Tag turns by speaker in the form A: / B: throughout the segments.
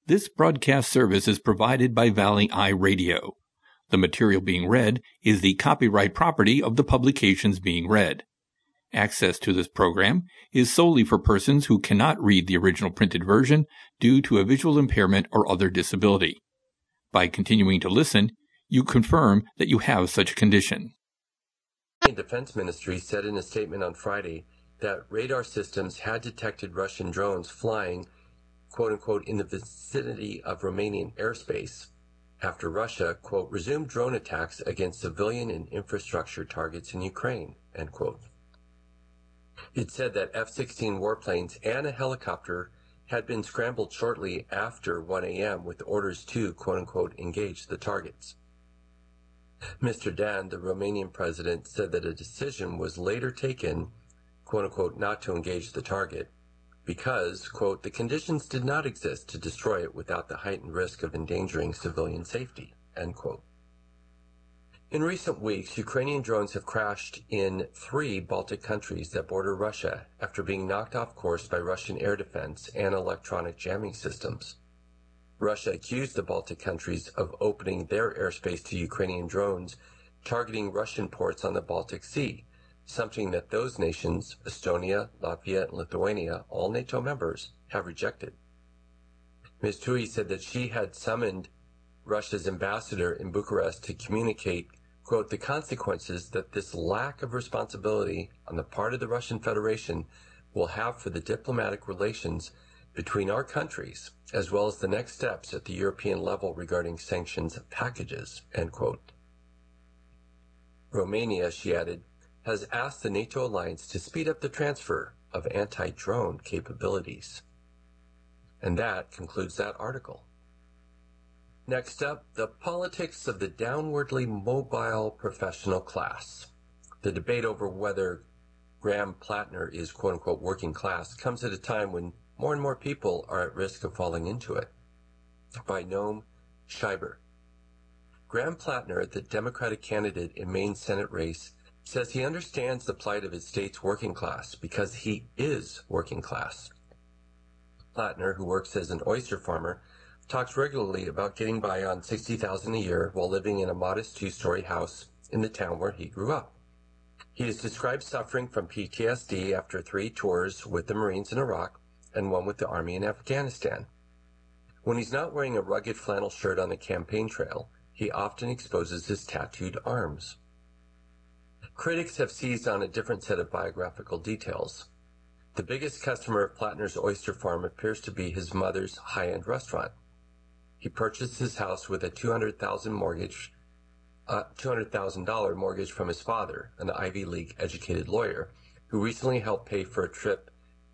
A: This broadcast service is provided by Valley Eye Radio. The material being read is the copyright property of the publications being read. Access to this program is solely for persons who cannot read the original printed version due to a visual impairment or other disability. By continuing to listen, you confirm that you have such a condition.
B: The Defense Ministry said in a statement on Friday that radar systems had detected Russian drones flying, quote-unquote, in the vicinity of Romanian airspace after Russia, quote, resumed drone attacks against civilian and infrastructure targets in Ukraine, end quote. It said that F-16 warplanes and a helicopter had been scrambled shortly after 1 a.m. with orders to, quote-unquote, engage the targets. Mr. Dan, the Romanian president, said that a decision was later taken, quote-unquote, not to engage the target because, quote, the conditions did not exist to destroy it without the heightened risk of endangering civilian safety, end quote. In recent weeks, Ukrainian drones have crashed in 3 Baltic countries that border Russia after being knocked off course by Russian air defense and electronic jamming systems. Russia accused the Baltic countries of opening their airspace to Ukrainian drones targeting Russian ports on the Baltic Sea, something that those nations, Estonia, Latvia, and Lithuania, all NATO members, have rejected. Ms. Tui said that she had summoned Russia's ambassador in Bucharest to communicate, quote, the consequences that this lack of responsibility on the part of the Russian Federation will have for the diplomatic relations between our countries, as well as the next steps at the European level regarding sanctions packages, end quote. Romania, she added, has asked the NATO alliance to speed up the transfer of anti-drone capabilities. And that concludes that article. Next up, the politics of the downwardly mobile professional class. The debate over whether Graham Plattner is quote-unquote working class comes at a time when more and more people are at risk of falling into it. By Noam Scheiber. Graham Plattner, the Democratic candidate in Maine's Senate race, says he understands the plight of his state's working class because he is working class. Plattner, who works as an oyster farmer, talks regularly about getting by on $60,000 a year while living in a modest 2-story house in the town where he grew up. He has described suffering from PTSD after 3 tours with the Marines in Iraq and 1 with the Army in Afghanistan. When he's not wearing a rugged flannel shirt on the campaign trail, he often exposes his tattooed arms. Critics have seized on a different set of biographical details. The biggest customer of Plattner's oyster farm appears to be his mother's high-end restaurant. He purchased his house with a $200,000 mortgage from his father, an Ivy League educated lawyer, who recently helped paid for a trip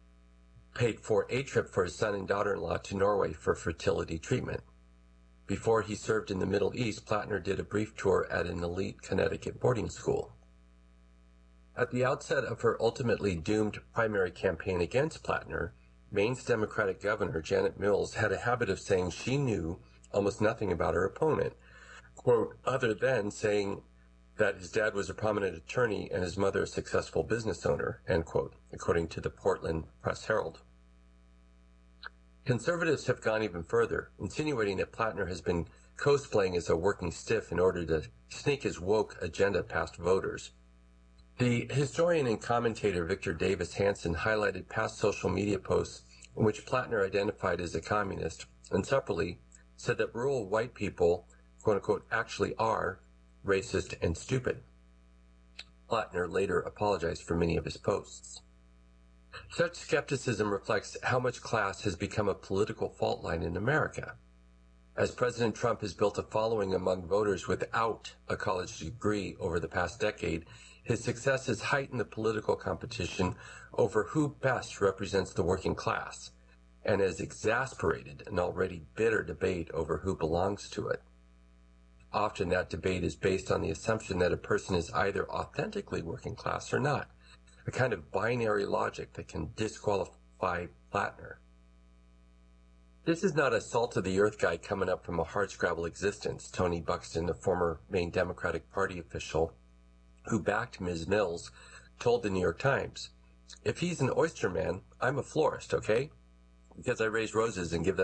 B: for his son and daughter-in-law to Norway for fertility treatment. Before he served in the Middle East, Plattner did a brief tour at an elite Connecticut boarding school. At the outset of her ultimately doomed primary campaign against Plattner, Maine's Democratic governor, Janet Mills, had a habit of saying she knew almost nothing about her opponent, quote, other than saying that his dad was a prominent attorney and his mother a successful business owner, end quote, according to the Portland Press-Herald. Conservatives have gone even further, insinuating that Plattner has been cosplaying as a working stiff in order to sneak his woke agenda past voters. The historian and commentator Victor Davis Hanson highlighted past social media posts in which Plattner identified as a communist and separately said that rural white people, quote-unquote, actually are racist and stupid. Plattner later apologized for many of his posts. Such skepticism reflects how much class has become a political fault line in America. As President Trump has built a following among voters without a college degree over the past decade, his success has heightened the political competition over who best represents the working class and has exasperated an already bitter debate over who belongs to it. Often that debate is based on the assumption that a person is either authentically working class or not, a kind of binary logic that can disqualify Plattner. This is not a salt-of-the-earth guy coming up from a hardscrabble existence, Tony Buxton, the former Maine Democratic Party official who backed Ms. Mills, told the New York Times, "If he's an oyster man, I'm a florist, okay? Because I raise roses and give them